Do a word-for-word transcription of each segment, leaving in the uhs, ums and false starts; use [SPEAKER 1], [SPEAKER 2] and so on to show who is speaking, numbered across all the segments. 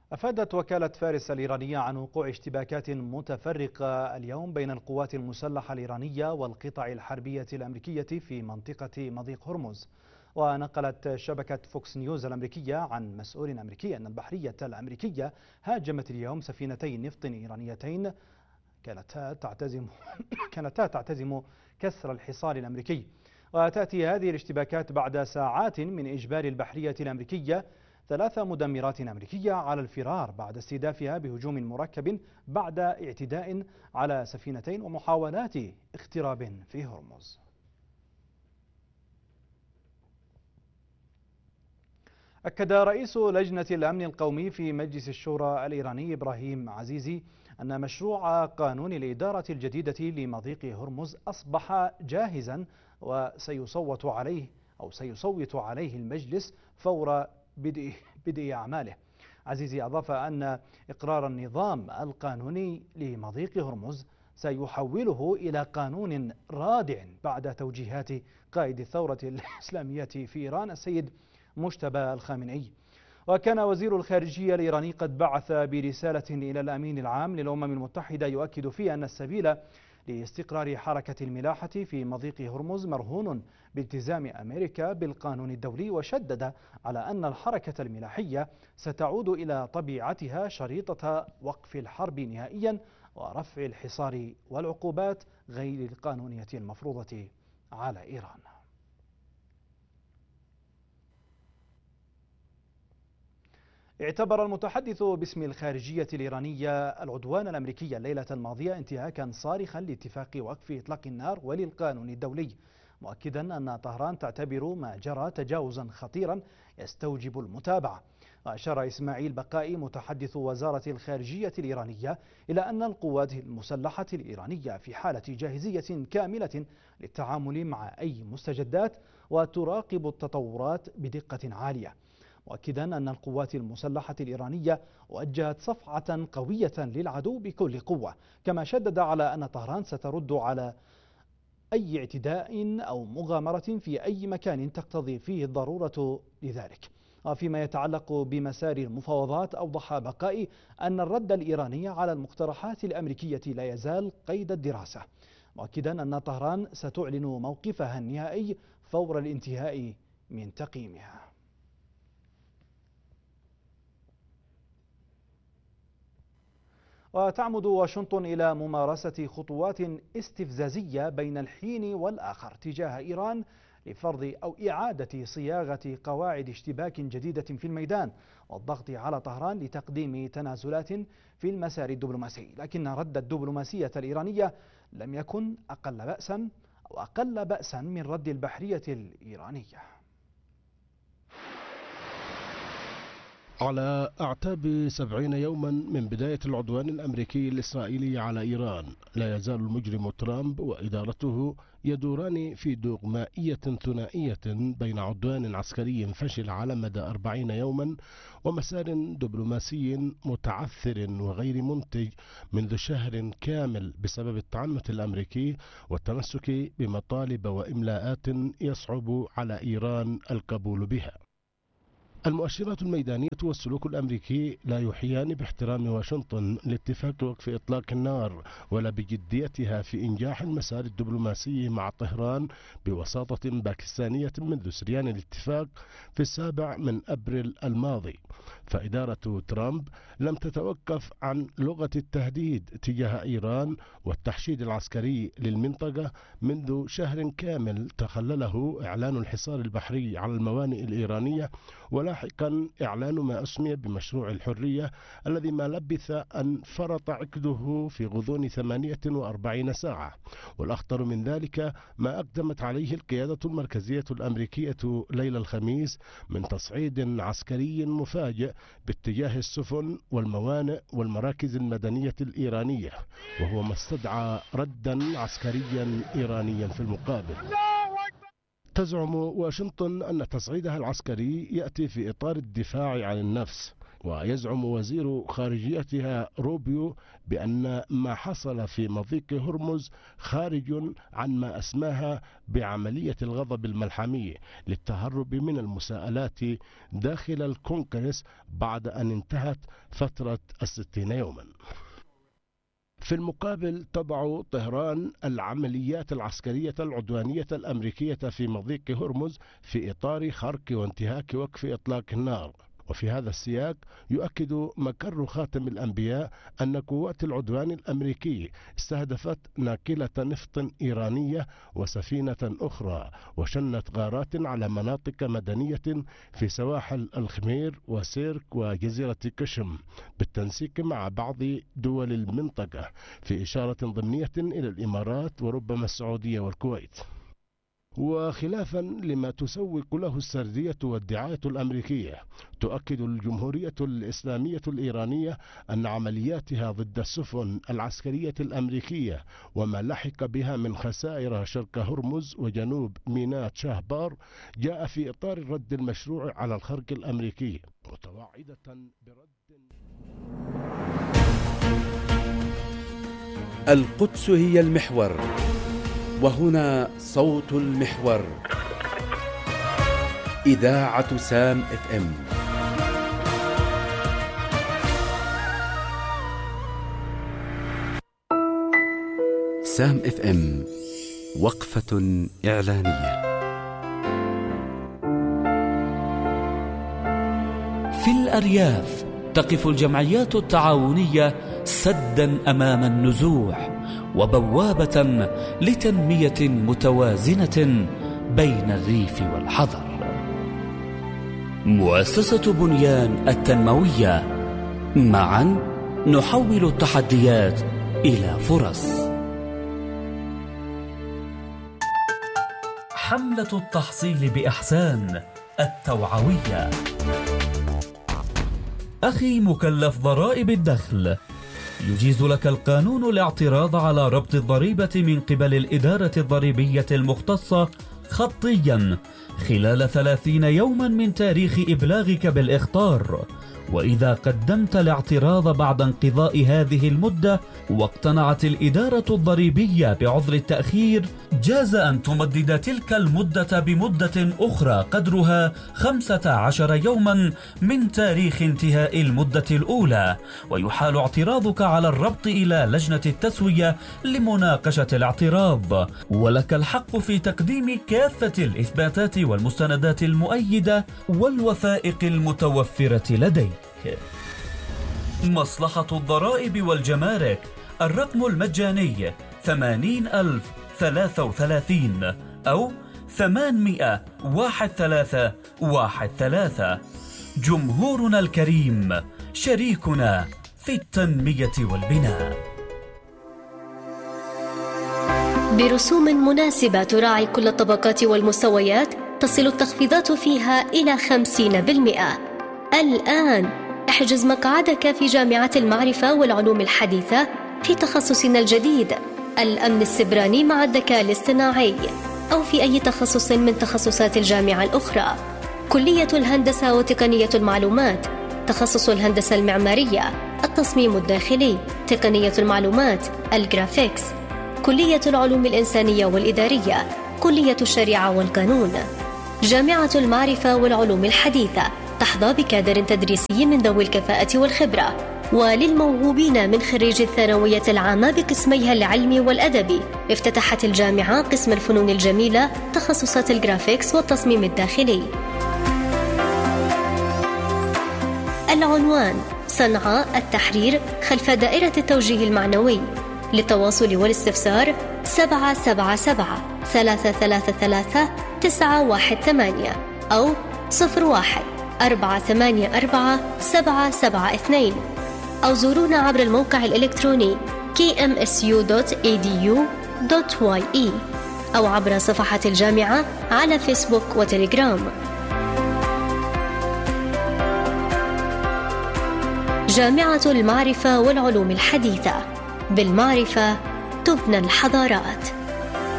[SPEAKER 1] أفادت وكالة فارس الإيرانية عن وقوع اشتباكات متفرقة اليوم بين القوات المسلحة الإيرانية والقطع الحربية الأمريكية في منطقة مضيق هرمز. ونقلت شبكة فوكس نيوز الأمريكية عن مسؤول أمريكي أن البحرية الأمريكية هاجمت اليوم سفينتي نفط إيرانيتين كانتا تعتزم كانتا تعتزم كسر الحصار الأمريكي. وتأتي هذه الاشتباكات بعد ساعات من إجبار البحرية الأمريكية ثلاث مدمرات أمريكية على الفرار بعد استهدافها بهجوم مركب بعد اعتداء على سفينتين ومحاولات اختراب في هرمز. أكد رئيس لجنة الأمن القومي في مجلس الشورى الإيراني إبراهيم عزيزي أن مشروع قانون الإدارة الجديدة لمضيق هرمز أصبح جاهزا وسيصوت عليه أو سيصوت عليه المجلس فور بدء بدء أعماله. عزيزي أضاف أن إقرار النظام القانوني لمضيق هرمز سيحوله إلى قانون رادع بعد توجيهات قائد الثورة الإسلامية في إيران السيد مجتبى الخامنئي. وكان وزير الخارجية الإيراني قد بعث برسالة إلى الأمين العام للأمم المتحدة يؤكد فيها أن السبيل لاستقرار حركة الملاحة في مضيق هرمز مرهون بالتزام أمريكا بالقانون الدولي، وشدد على أن الحركة الملاحية ستعود إلى طبيعتها شريطة وقف الحرب نهائيا ورفع الحصار والعقوبات غير القانونية المفروضة على إيران. اعتبر المتحدث باسم الخارجية الإيرانية العدوان الأمريكي الليلة الماضية انتهاكا صارخا لاتفاق وقف إطلاق النار وللقانون الدولي، مؤكدا أن طهران تعتبر ما جرى تجاوزا خطيرا يستوجب المتابعة. وأشار إسماعيل بقائي متحدث وزارة الخارجية الإيرانية إلى أن القوات المسلحة الإيرانية في حالة جاهزية كاملة للتعامل مع أي مستجدات وتراقب التطورات بدقة عالية، مؤكدا أن القوات المسلحة الإيرانية وجهت صفعة قوية للعدو بكل قوة، كما شدد على أن طهران سترد على أي اعتداء أو مغامرة في أي مكان تقتضي فيه الضرورة لذلك. وفيما يتعلق بمسار المفاوضات، أوضح بقائي أن الرد الإيراني على المقترحات الأمريكية لا يزال قيد الدراسة، مؤكدا أن طهران ستعلن موقفها النهائي فور الانتهاء من تقييمها. وتعمد واشنطن إلى ممارسة خطوات استفزازية بين الحين والآخر تجاه إيران لفرض أو إعادة صياغة قواعد اشتباك جديدة في الميدان والضغط على طهران لتقديم تنازلات في المسار الدبلوماسي، لكن رد الدبلوماسية الإيرانية لم يكن أقل بأسا أو أقل بأسا من رد البحرية الإيرانية.
[SPEAKER 2] على أعتاب سبعين يوما من بداية العدوان الأمريكي الإسرائيلي على إيران، لا يزال المجرم ترامب وإدارته يدوران في دوغمائية ثنائية بين عدوان عسكري فشل على مدى أربعين يوما ومسار دبلوماسي متعثر وغير منتج منذ شهر كامل بسبب التعنت الأمريكي والتمسك بمطالب وإملاءات يصعب على إيران القبول بها. المؤشرات الميدانية والسلوك الأمريكي لا يوحيان باحترام واشنطن لاتفاق وقف إطلاق النار ولا بجديتها في إنجاح المسار الدبلوماسي مع طهران بوساطة باكستانية منذ سريان الاتفاق في السابع من أبريل الماضي. فإدارة ترامب لم تتوقف عن لغة التهديد تجاه إيران والتحشيد العسكري للمنطقة منذ شهر كامل تخلله إعلان الحصار البحري على الموانئ الإيرانية، ولاحقا إعلان ما أسمي بمشروع الحرية الذي ما لبث أن فرط عقده في غضون ثمانية وأربعين ساعة. والأخطر من ذلك ما أقدمت عليه القيادة المركزية الأمريكية ليلة الخميس من تصعيد عسكري مفاجئ باتجاه السفن والموانئ والمراكز المدنية الإيرانية، وهو ما استدعى ردا عسكريا إيرانيا في المقابل. تزعم واشنطن أن تصعيدها العسكري يأتي في إطار الدفاع عن النفس، ويزعم وزير خارجيتها روبيو بأن ما حصل في مضيق هرمز خارج عن ما أسماها بعملية الغضب الملحمي للتهرب من المساءلات داخل الكونغرس بعد أن انتهت فترة الستين يوما. في المقابل تضع طهران العمليات العسكرية العدوانية الأمريكية في مضيق هرمز في إطار خرق وانتهاك وقف إطلاق النار. وفي هذا السياق يؤكد مقر خاتم الأنبياء أن قوات العدوان الأمريكي استهدفت ناقلة نفط إيرانية وسفينة أخرى وشنت غارات على مناطق مدنية في سواحل الخمير وسيرك وجزيرة كشم بالتنسيق مع بعض دول المنطقة في إشارة ضمنية إلى الإمارات وربما السعودية والكويت. وخلافا لما تسوق له السردية والدعاية الأمريكية، تؤكد الجمهورية الإسلامية الإيرانية أن عملياتها ضد السفن العسكرية الأمريكية وما لحق بها من خسائر شرق هرمز وجنوب ميناء شهبار جاء في إطار الرد المشروع على الخرق الأمريكي، متوعدة برد.
[SPEAKER 3] القدس هي المحور، وهنا صوت المحور. إذاعة سام اف ام. سام اف ام، وقفة إعلانية.
[SPEAKER 4] في الأرياف تقف الجمعيات التعاونية سدا أمام النزوح وبوابة لتنمية متوازنة بين الريف والحضر. مؤسسة بنيان التنموية، معا نحول التحديات إلى فرص. حملة التحصيل بإحسان التوعوية. أخي مكلف ضرائب الدخل، يجيز لك القانون الاعتراض على ربط الضريبة من قبل الإدارة الضريبية المختصة خطيا خلال ثلاثين يوما من تاريخ إبلاغك بالإخطار، وإذا قدمت الاعتراض بعد انقضاء هذه المدة واقتنعت الإدارة الضريبية بعذر التأخير، جاز أن تمدد تلك المدة بمدة أخرى قدرها خمسة عشر يوما من تاريخ انتهاء المدة الأولى، ويحال اعتراضك على الربط إلى لجنة التسوية لمناقشة الاعتراض، ولك الحق في تقديم كافة الإثباتات والمستندات المؤيدة والوثائق المتوفرة لديك. مصلحة الضرائب والجمارك، الرقم المجاني ثمانين ألف ثلاثة وثلاثين أو ثمانمائة واحد ثلاثة واحد ثلاثة. جمهورنا الكريم شريكنا في التنمية والبناء.
[SPEAKER 5] برسوم مناسبة تراعي كل الطبقات والمستويات، تصل التخفيضات فيها إلى خمسين بالمئة. الآن احجز مقعدك في جامعة المعرفة والعلوم الحديثة في تخصصنا الجديد الأمن السبراني مع الذكاء الاصطناعي، أو في أي تخصص من تخصصات الجامعة الأخرى. كلية الهندسة وتقنية المعلومات، تخصص الهندسة المعمارية، التصميم الداخلي، تقنية المعلومات، الجرافيكس. كلية العلوم الإنسانية والإدارية، كلية الشريعة والقانون. جامعة المعرفة والعلوم الحديثة تحظى بكادر تدريسي من ذوي الكفاءة والخبرة. وللموهوبين من خريج الثانوية العامة بقسميها العلمي والأدبي، افتتحت الجامعة قسم الفنون الجميلة، تخصصات الجرافيكس والتصميم الداخلي. العنوان: صنعاء التحرير خلف دائرة التوجيه المعنوي. للتواصل والاستفسار سبعة سبعة سبعة ثلاثة ثلاثة ثلاثة تسعة واحد ثمانية أو صفر واحد أربعة ثمانية أربعة سبعة سبعة اثنين، أو زورونا عبر الموقع الإلكتروني كي إم إس يو دوت إي دي يو دوت واي إي أو عبر صفحة الجامعة على فيسبوك وتليجرام. جامعة المعرفة والعلوم الحديثة، بالمعرفة تبنى الحضارات.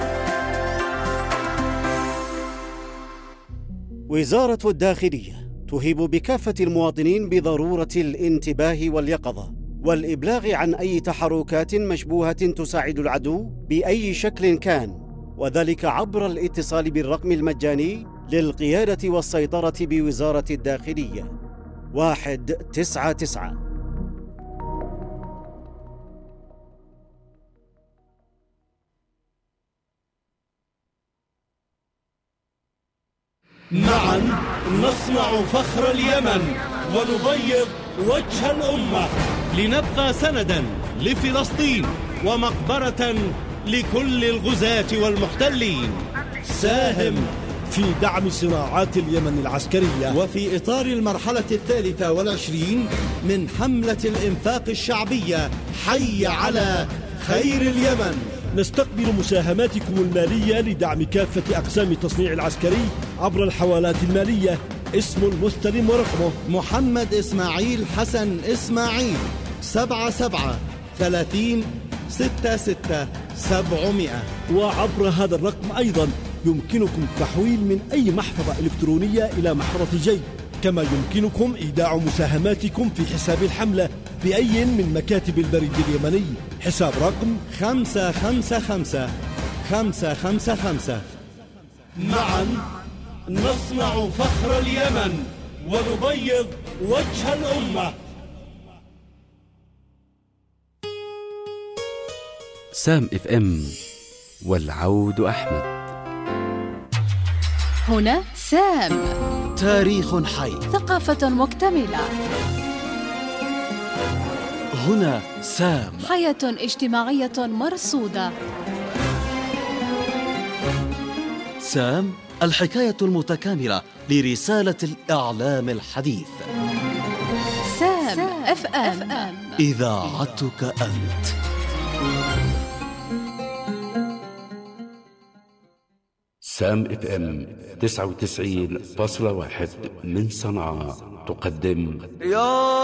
[SPEAKER 6] وزارة الداخلية تهيب بكافة المواطنين بضرورة الانتباه واليقظة والإبلاغ عن أي تحركات مشبوهة تساعد العدو بأي شكل كان، وذلك عبر الاتصال بالرقم المجاني للقيادة والسيطرة بوزارة الداخلية واحد تسعة تسعة.
[SPEAKER 7] معا نصنع فخر اليمن ونبيض وجه الأمة، لنبقى سندا لفلسطين ومقبرة لكل الغزاة والمحتلين. ساهم
[SPEAKER 8] في دعم صناعات اليمن العسكرية
[SPEAKER 7] وفي إطار المرحلة الثالثة والعشرين من حملة الإنفاق الشعبية حي على خير اليمن.
[SPEAKER 8] نستقبل مساهماتكم المالية لدعم كافة أقسام التصنيع العسكري عبر الحوالات المالية. اسم المستلم ورقمه
[SPEAKER 7] محمد إسماعيل حسن إسماعيل، سبعة سبعة ثلاثين ستة ستة سبعمائة.
[SPEAKER 8] وعبر هذا الرقم أيضا يمكنكم التحويل من أي محفظة إلكترونية إلى محفظة جيب، كما يمكنكم إيداع مساهماتكم في حساب الحملة بأي من مكاتب البريد اليمني. حساب رقم
[SPEAKER 7] خمسة خمسة خمسة خمسة خمسة خمسة. معا نصنع فخر اليمن ونبيض وجه الأمة.
[SPEAKER 3] سام اف ام والعود أحمد.
[SPEAKER 9] هنا سام،
[SPEAKER 10] تاريخ حي،
[SPEAKER 9] ثقافة مكتملة.
[SPEAKER 10] هنا سام،
[SPEAKER 9] حياة اجتماعية مرصودة.
[SPEAKER 10] سام، الحكاية المتكاملة لرسالة الإعلام الحديث.
[SPEAKER 9] سام اف ام،
[SPEAKER 10] إذاعتك أنت.
[SPEAKER 3] سام اف ام تسعة وتسعين فاصلة واحد من صنعاء تقدم يا